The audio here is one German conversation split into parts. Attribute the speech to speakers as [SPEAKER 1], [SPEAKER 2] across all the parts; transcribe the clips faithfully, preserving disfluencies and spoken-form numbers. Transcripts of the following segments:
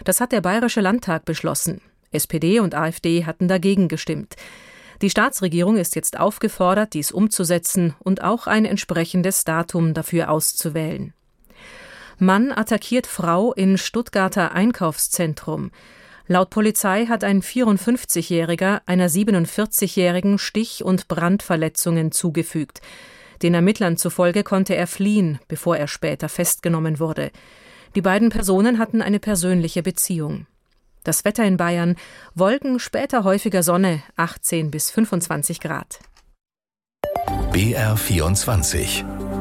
[SPEAKER 1] Das hat der Bayerische Landtag beschlossen. S P D und AfD hatten dagegen gestimmt. Die Staatsregierung ist jetzt aufgefordert, dies umzusetzen und auch ein entsprechendes Datum dafür auszuwählen. Mann attackiert Frau in Stuttgarter Einkaufszentrum. Laut Polizei hat ein vierundfünfzigjähriger einer siebenundvierzigjährigen Stich- und Brandverletzungen zugefügt. Den Ermittlern zufolge konnte er fliehen, bevor er später festgenommen wurde. Die beiden Personen hatten eine persönliche Beziehung. Das Wetter in Bayern: Wolken, später häufiger Sonne, achtzehn bis fünfundzwanzig Grad.
[SPEAKER 2] B R vierundzwanzig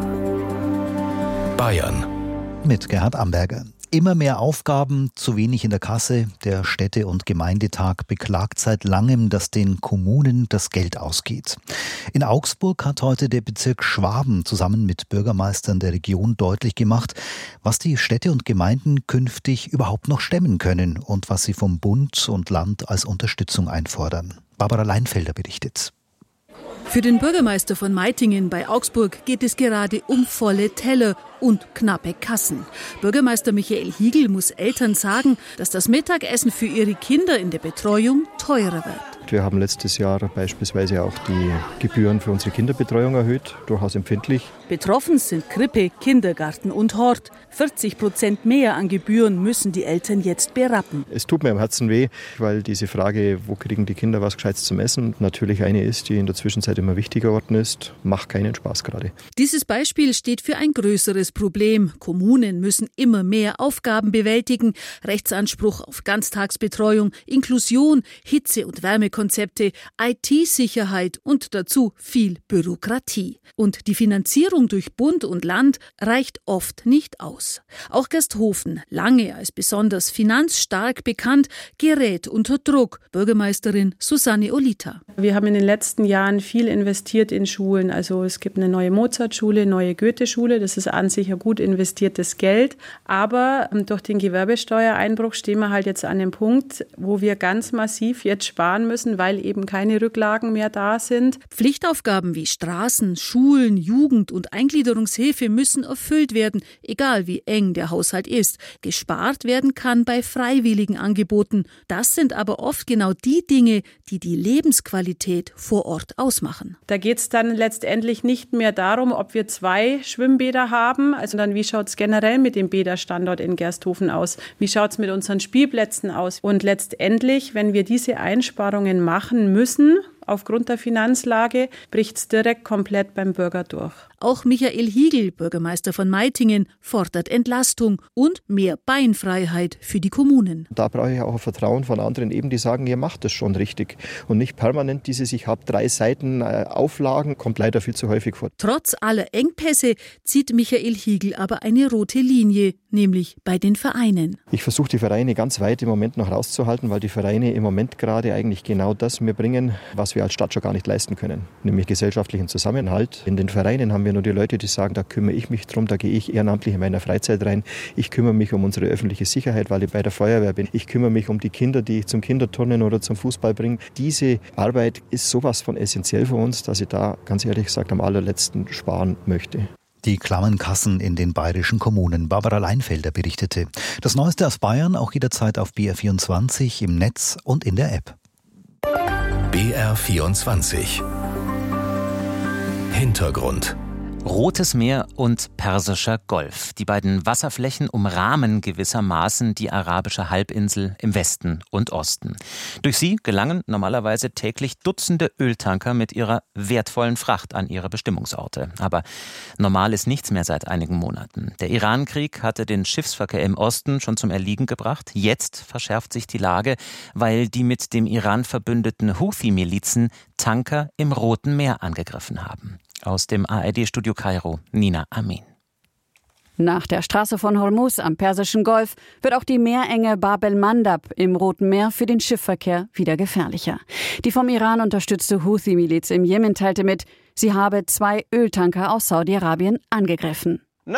[SPEAKER 2] Bayern
[SPEAKER 3] mit Gerhard Amberger. Immer mehr Aufgaben, zu wenig in der Kasse. Der Städte- und Gemeindetag beklagt seit langem, dass den Kommunen das Geld ausgeht. In Augsburg hat heute der Bezirk Schwaben zusammen mit Bürgermeistern der Region deutlich gemacht, was die Städte und Gemeinden künftig überhaupt noch stemmen können und was sie vom Bund und Land als Unterstützung einfordern. Barbara Leinfelder berichtet.
[SPEAKER 4] Für den Bürgermeister von Meitingen bei Augsburg geht es gerade um volle Teller und knappe Kassen. Bürgermeister Michael Hiegel muss Eltern sagen, dass das Mittagessen für ihre Kinder in der Betreuung teurer wird.
[SPEAKER 5] Wir haben letztes Jahr beispielsweise auch die Gebühren für unsere Kinderbetreuung erhöht, durchaus empfindlich.
[SPEAKER 4] Betroffen sind Krippe, Kindergarten und Hort. vierzig Prozent mehr an Gebühren müssen die Eltern jetzt berappen.
[SPEAKER 5] Es tut mir am Herzen weh, weil diese Frage, wo kriegen die Kinder was Gescheites zum Essen, natürlich eine ist, die in der Zwischenzeit immer wichtiger geworden ist. Macht keinen Spaß gerade.
[SPEAKER 4] Dieses Beispiel steht für ein größeres Problem. Kommunen müssen immer mehr Aufgaben bewältigen. Rechtsanspruch auf Ganztagsbetreuung, Inklusion, Hitze- und Wärmekonzepte, I T-Sicherheit und dazu viel Bürokratie. Und die Finanzierung durch Bund und Land reicht oft nicht aus. Auch Gersthofen, lange als besonders finanzstark bekannt, gerät unter Druck. Bürgermeisterin Susanne Olita.
[SPEAKER 6] Wir haben in den letzten Jahren viel investiert in Schulen. Also es gibt eine neue Mozartschule, neue Goethe-Schule. Das ist an sich ein gut investiertes Geld. Aber durch den Gewerbesteuereinbruch stehen wir halt jetzt an dem Punkt, wo wir ganz massiv jetzt sparen müssen, weil eben keine Rücklagen mehr da sind.
[SPEAKER 4] Pflichtaufgaben wie Straßen, Schulen, Jugend- und Eingliederungshilfe müssen erfüllt werden, egal wie eng der Haushalt ist. Gespart werden kann bei freiwilligen Angeboten. Das sind aber oft genau die Dinge, die die Lebensqualität vor Ort ausmachen.
[SPEAKER 6] Da geht es dann letztendlich nicht mehr darum, ob wir zwei Schwimmbäder haben, also dann wie schaut es generell mit dem Bäderstandort in Gersthofen aus, wie schaut es mit unseren Spielplätzen aus. Und letztendlich, wenn wir diese Einsparungen machen müssen, aufgrund der Finanzlage, bricht es direkt komplett beim Bürger durch.
[SPEAKER 4] Auch Michael Hiegel, Bürgermeister von Meitingen, fordert Entlastung und mehr Beinfreiheit für die Kommunen.
[SPEAKER 5] Da brauche ich auch ein Vertrauen von anderen, eben die sagen, ihr macht das schon richtig. Und nicht permanent dieses, ich habe drei Seiten äh, Auflagen, kommt leider viel zu häufig vor.
[SPEAKER 4] Trotz aller Engpässe zieht Michael Hiegel aber eine rote Linie, nämlich bei den Vereinen.
[SPEAKER 5] Ich versuche die Vereine ganz weit im Moment noch rauszuhalten, weil die Vereine im Moment gerade eigentlich genau das mir bringen, was wir als Stadt schon gar nicht leisten können, nämlich gesellschaftlichen Zusammenhalt. In den Vereinen haben wir nur die Leute, die sagen, da kümmere ich mich drum, da gehe ich ehrenamtlich in meiner Freizeit rein. Ich kümmere mich um unsere öffentliche Sicherheit, weil ich bei der Feuerwehr bin. Ich kümmere mich um die Kinder, die ich zum Kinderturnen oder zum Fußball bringe. Diese Arbeit ist sowas von essentiell für uns, dass ich da ganz ehrlich gesagt am allerletzten sparen möchte.
[SPEAKER 3] Die klammen Kassen in den bayerischen Kommunen. Barbara Leinfelder berichtete. Das Neueste aus Bayern auch jederzeit auf B R vierundzwanzig im Netz und in der App.
[SPEAKER 2] B R vierundzwanzig Hintergrund.
[SPEAKER 7] Rotes Meer und Persischer Golf. Die beiden Wasserflächen umrahmen gewissermaßen die arabische Halbinsel im Westen und Osten. Durch sie gelangen normalerweise täglich Dutzende Öltanker mit ihrer wertvollen Fracht an ihre Bestimmungsorte. Aber normal ist nichts mehr seit einigen Monaten. Der Iran-Krieg hatte den Schiffsverkehr im Osten schon zum Erliegen gebracht. Jetzt verschärft sich die Lage, weil die mit dem Iran verbündeten Houthi-Milizen Tanker im Roten Meer angegriffen haben. Aus dem A R D-Studio Kairo, Nina Amin.
[SPEAKER 8] Nach der Straße von Hormuz am Persischen Golf wird auch die Meerenge Bab el-Mandab im Roten Meer für den Schiffsverkehr wieder gefährlicher. Die vom Iran unterstützte Houthi-Miliz im Jemen teilte mit, sie habe zwei Öltanker aus Saudi-Arabien angegriffen.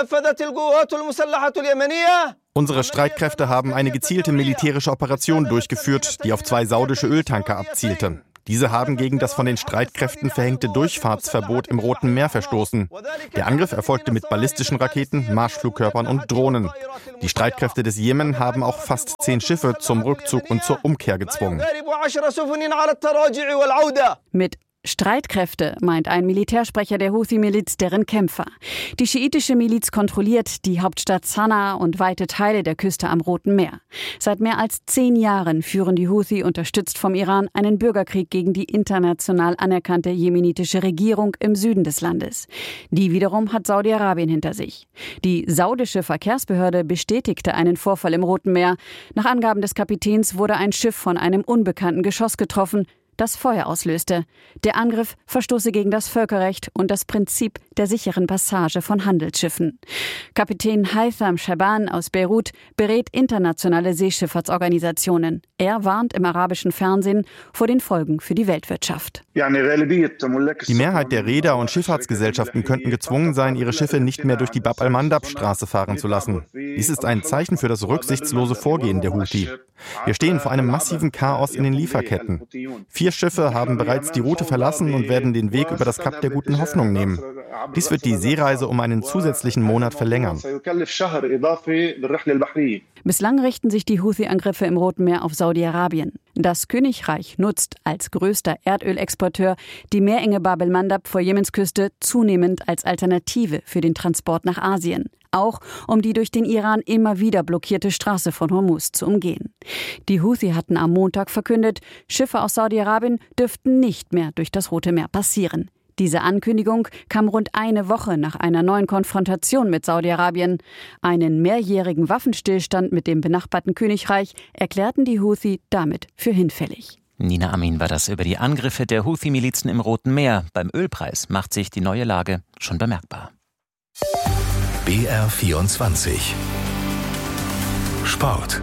[SPEAKER 9] Unsere Streitkräfte haben eine gezielte militärische Operation durchgeführt, die auf zwei saudische Öltanker abzielte. Diese haben gegen das von den Streitkräften verhängte Durchfahrtsverbot im Roten Meer verstoßen. Der Angriff erfolgte mit ballistischen Raketen, Marschflugkörpern und Drohnen. Die Streitkräfte des Jemen haben auch fast zehn Schiffe zum Rückzug und zur Umkehr gezwungen.
[SPEAKER 8] Mit Streitkräfte meint ein Militärsprecher der Houthi-Miliz deren Kämpfer. Die schiitische Miliz kontrolliert die Hauptstadt Sanaa und weite Teile der Küste am Roten Meer. Seit mehr als zehn Jahren führen die Houthi, unterstützt vom Iran, einen Bürgerkrieg gegen die international anerkannte jemenitische Regierung im Süden des Landes. Die wiederum hat Saudi-Arabien hinter sich. Die saudische Verkehrsbehörde bestätigte einen Vorfall im Roten Meer. Nach Angaben des Kapitäns wurde ein Schiff von einem unbekannten Geschoss getroffen, das Feuer auslöste. Der Angriff verstoße gegen das Völkerrecht und das Prinzip der sicheren Passage von Handelsschiffen. Kapitän Haitham Shaban aus Beirut berät internationale Seeschifffahrtsorganisationen. Er warnt im arabischen Fernsehen vor den Folgen für die Weltwirtschaft.
[SPEAKER 9] Die Mehrheit der Reeder und Schifffahrtsgesellschaften könnten gezwungen sein, ihre Schiffe nicht mehr durch die Bab al-Mandab-Straße fahren zu lassen. Dies ist ein Zeichen für das rücksichtslose Vorgehen der Houthi. Wir stehen vor einem massiven Chaos in den Lieferketten. Vier Schiffe haben bereits die Route verlassen und werden den Weg über das Kap der Guten Hoffnung nehmen. Dies wird die Seereise um einen zusätzlichen Monat verlängern.
[SPEAKER 8] Bislang richten sich die Houthi-Angriffe im Roten Meer auf Saudi-Arabien. Das Königreich nutzt als größter Erdölexporteur die Meerenge Bab el-Mandab vor Jemens Küste zunehmend als Alternative für den Transport nach Asien. Auch um die durch den Iran immer wieder blockierte Straße von Hormuz zu umgehen. Die Houthi hatten am Montag verkündet, Schiffe aus Saudi-Arabien dürften nicht mehr durch das Rote Meer passieren. Diese Ankündigung kam rund eine Woche nach einer neuen Konfrontation mit Saudi-Arabien. Einen mehrjährigen Waffenstillstand mit dem benachbarten Königreich erklärten die Houthi damit für hinfällig.
[SPEAKER 7] Nina Amin war das über die Angriffe der Houthi-Milizen im Roten Meer. Beim Ölpreis macht sich die neue Lage schon bemerkbar.
[SPEAKER 2] B R vierundzwanzig Sport.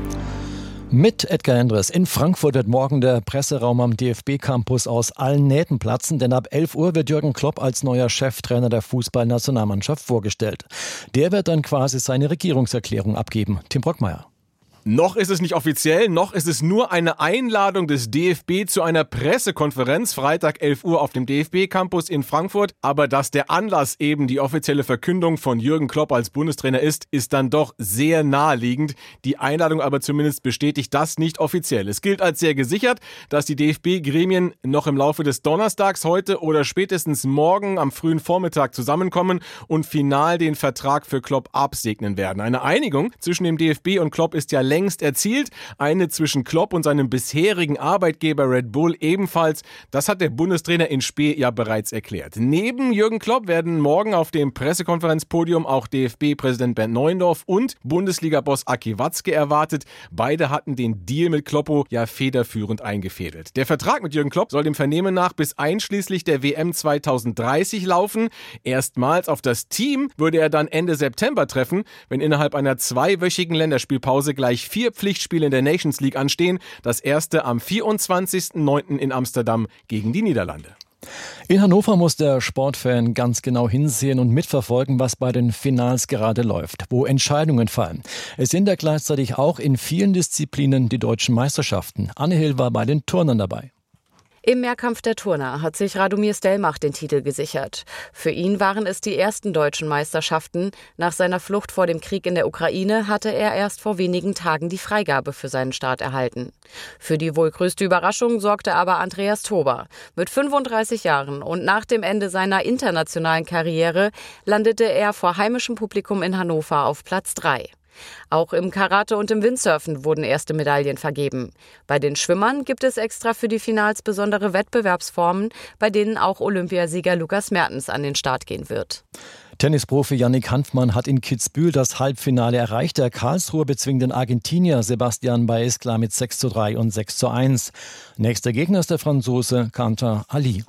[SPEAKER 10] Mit Edgar Endres. In Frankfurt wird morgen der Presseraum am D F B-Campus aus allen Nähten platzen, denn ab elf Uhr wird Jürgen Klopp als neuer Cheftrainer der Fußballnationalmannschaft vorgestellt. Der wird dann quasi seine Regierungserklärung abgeben. Tim Brockmeier.
[SPEAKER 11] Noch ist es nicht offiziell, noch ist es nur eine Einladung des D F B zu einer Pressekonferenz, Freitag elf Uhr auf dem D F B-Campus in Frankfurt. Aber dass der Anlass eben die offizielle Verkündung von Jürgen Klopp als Bundestrainer ist, ist dann doch sehr naheliegend. Die Einladung aber zumindest bestätigt das nicht offiziell. Es gilt als sehr gesichert, dass die D F B-Gremien noch im Laufe des Donnerstags heute oder spätestens morgen am frühen Vormittag zusammenkommen und final den Vertrag für Klopp absegnen werden. Eine Einigung zwischen dem D F B und Klopp ist ja längst erzielt. Eine zwischen Klopp und seinem bisherigen Arbeitgeber Red Bull ebenfalls. Das hat der Bundestrainer in Spee ja bereits erklärt. Neben Jürgen Klopp werden morgen auf dem Pressekonferenzpodium auch D F B-Präsident Bernd Neuendorf und Bundesliga-Boss Aki Watzke erwartet. Beide hatten den Deal mit Kloppo ja federführend eingefädelt. Der Vertrag mit Jürgen Klopp soll dem Vernehmen nach bis einschließlich der W M zweitausenddreißig laufen. Erstmals auf das Team würde er dann Ende September treffen, wenn innerhalb einer zweiwöchigen Länderspielpause gleich vier Pflichtspiele in der Nations League anstehen. Das erste am vierundzwanzigsten neunten in Amsterdam gegen die Niederlande.
[SPEAKER 10] In Hannover muss der Sportfan ganz genau hinsehen und mitverfolgen, was bei den Finals gerade läuft, wo Entscheidungen fallen. Es sind ja gleichzeitig auch in vielen Disziplinen die deutschen Meisterschaften. Anne Hill war bei den Turnern dabei.
[SPEAKER 12] Im Mehrkampf der Turner hat sich Radomir Stelmach den Titel gesichert. Für ihn waren es die ersten deutschen Meisterschaften. Nach seiner Flucht vor dem Krieg in der Ukraine hatte er erst vor wenigen Tagen die Freigabe für seinen Start erhalten. Für die wohl größte Überraschung sorgte aber Andreas Tober. Mit fünfunddreißig Jahren und nach dem Ende seiner internationalen Karriere landete er vor heimischem Publikum in Hannover auf Platz drei. Auch im Karate und im Windsurfen wurden erste Medaillen vergeben. Bei den Schwimmern gibt es extra für die Finals besondere Wettbewerbsformen, bei denen auch Olympiasieger Lukas Mertens an den Start gehen wird.
[SPEAKER 10] Tennisprofi Yannick Hanfmann hat in Kitzbühel das Halbfinale erreicht. Der Karlsruher bezwingt den Argentinier Sebastian Baez klar mit sechs zu drei und sechs zu eins. Nächster Gegner ist der Franzose Kanta Ali.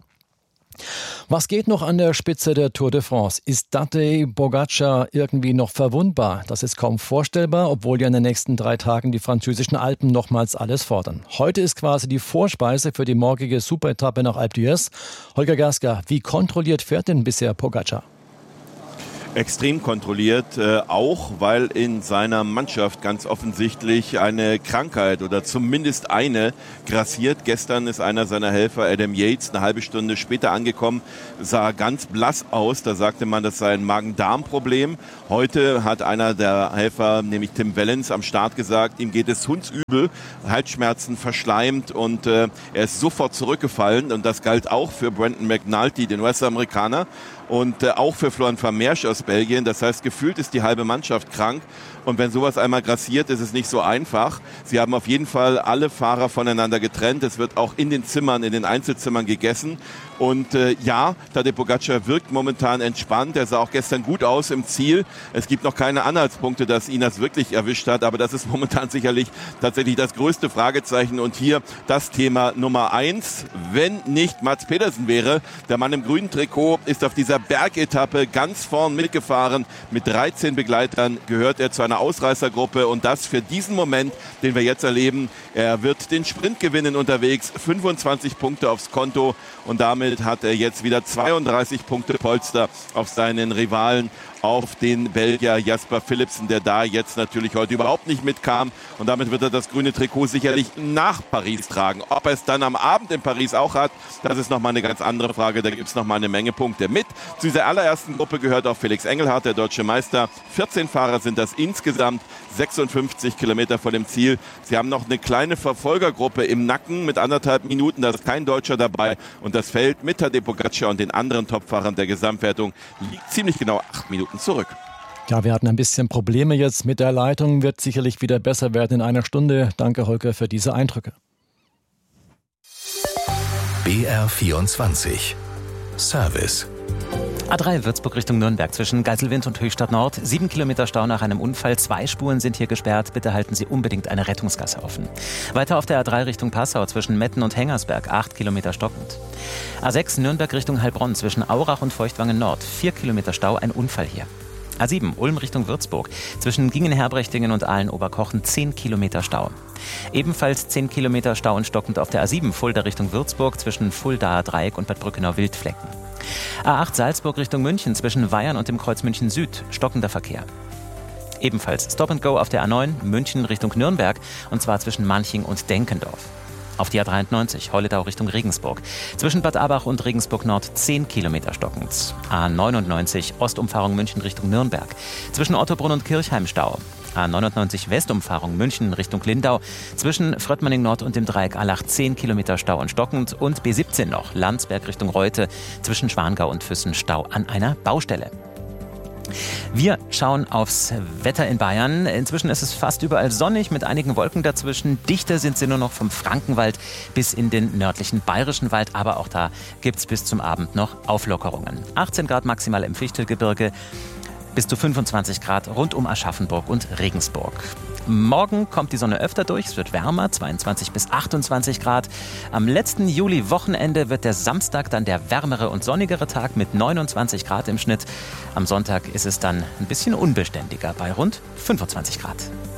[SPEAKER 10] Was geht noch an der Spitze der Tour de France? Ist Tadej Pogačar irgendwie noch verwundbar? Das ist kaum vorstellbar, obwohl ja in den nächsten drei Tagen die französischen Alpen nochmals alles fordern. Heute ist quasi die Vorspeise für die morgige Superetappe nach Alpe d'Huez. Holger Gaska, wie kontrolliert fährt denn bisher Pogačar?
[SPEAKER 13] extrem kontrolliert, äh, auch weil in seiner Mannschaft ganz offensichtlich eine Krankheit oder zumindest eine grassiert. Gestern ist einer seiner Helfer, Adam Yates, eine halbe Stunde später angekommen, sah ganz blass aus. Da sagte man, das sei ein Magen-Darm-Problem. Heute hat einer der Helfer, nämlich Tim Wellens, am Start gesagt, ihm geht es hundsübel, Halsschmerzen, verschleimt und äh, er ist sofort zurückgefallen. Und das galt auch für Brendan McNulty, den U S-Amerikaner. Und äh, auch für Florian Vermeersch aus Belgien. Das heißt, gefühlt ist die halbe Mannschaft krank. Und wenn sowas einmal grassiert, ist es nicht so einfach. Sie haben auf jeden Fall alle Fahrer voneinander getrennt. Es wird auch in den Zimmern, in den Einzelzimmern gegessen. Und äh, ja, Tadej Pogačar wirkt momentan entspannt. Er sah auch gestern gut aus im Ziel. Es gibt noch keine Anhaltspunkte, dass ihn das wirklich erwischt hat. Aber das ist momentan sicherlich tatsächlich das größte Fragezeichen. Und hier das Thema Nummer eins. Wenn nicht Mads Pedersen wäre, der Mann im grünen Trikot ist auf dieser Bergetappe ganz vorn mitgefahren. Mit dreizehn Begleitern gehört er zu einer Ausreißergruppe. Und das für diesen Moment, den wir jetzt erleben. Er wird den Sprint gewinnen unterwegs. fünfundzwanzig Punkte aufs Konto. Und damit hat er jetzt wieder zweiunddreißig Punkte Polster auf seinen Rivalen, auf den Belgier Jasper Philipsen, der da jetzt natürlich heute überhaupt nicht mitkam. Und damit wird er das grüne Trikot sicherlich nach Paris tragen. Ob er es dann am Abend in Paris auch hat, das ist nochmal eine ganz andere Frage. Da gibt es nochmal eine Menge Punkte mit. Zu dieser allerersten Gruppe gehört auch Felix Engelhardt, der deutsche Meister. vierzehn Fahrer sind das insgesamt, sechsundfünfzig Kilometer vor dem Ziel. Sie haben noch eine kleine Verfolgergruppe im Nacken mit anderthalb Minuten. Da ist kein Deutscher dabei. Und das Feld mit Tadej Pogačar und den anderen Topfahrern der Gesamtwertung liegt ziemlich genau acht Minuten zurück.
[SPEAKER 10] Ja, wir hatten ein bisschen Probleme jetzt mit der Leitung. Wird sicherlich wieder besser werden in einer Stunde. Danke, Holger, für diese Eindrücke.
[SPEAKER 2] B R vierundzwanzig Service.
[SPEAKER 7] A drei Würzburg Richtung Nürnberg zwischen Geiselwind und Höchstadt Nord. Sieben Kilometer Stau nach einem Unfall. Zwei Spuren sind hier gesperrt. Bitte halten Sie unbedingt eine Rettungsgasse offen. Weiter auf der A drei Richtung Passau zwischen Metten und Hengersberg. Acht Kilometer stockend. A sechs Nürnberg Richtung Heilbronn zwischen Aurach und Feuchtwangen Nord. Vier Kilometer Stau. Ein Unfall hier. A sieben Ulm Richtung Würzburg zwischen Gingen-Herbrechtingen und Aalen-Oberkochen. Zehn Kilometer Stau. Ebenfalls zehn Kilometer Stau und stockend auf der A sieben Fulda Richtung Würzburg zwischen Fuldaer Dreieck und Bad Brückenau-Wildflecken. A acht Salzburg Richtung München zwischen Weyern und dem Kreuz München Süd, stockender Verkehr. Ebenfalls Stop and Go auf der A neun München Richtung Nürnberg und zwar zwischen Manching und Denkendorf. Auf die A dreiundneunzig Holledau Richtung Regensburg. Zwischen Bad Abach und Regensburg Nord zehn Kilometer stockend. A neunundneunzig Ostumfahrung München Richtung Nürnberg. Zwischen Ottobrunn und Kirchheim Stau. A neunundneunzig Westumfahrung München Richtung Lindau. Zwischen Fröttmanning Nord und dem Dreieck Allach zehn Kilometer Stau und stockend. Und B siebzehn noch Landsberg Richtung Reute. Zwischen Schwangau und Füssen Stau an einer Baustelle. Wir schauen aufs Wetter in Bayern. Inzwischen ist es fast überall sonnig mit einigen Wolken dazwischen. Dichter sind sie nur noch vom Frankenwald bis in den nördlichen Bayerischen Wald. Aber auch da gibt es bis zum Abend noch Auflockerungen. achtzehn Grad maximal im Fichtelgebirge. Bis zu fünfundzwanzig Grad rund um Aschaffenburg und Regensburg. Morgen kommt die Sonne öfter durch, es wird wärmer, zweiundzwanzig bis achtundzwanzig Grad. Am letzten Juli-Wochenende wird der Samstag dann der wärmere und sonnigere Tag mit neunundzwanzig Grad im Schnitt. Am Sonntag ist es dann ein bisschen unbeständiger bei rund fünfundzwanzig Grad.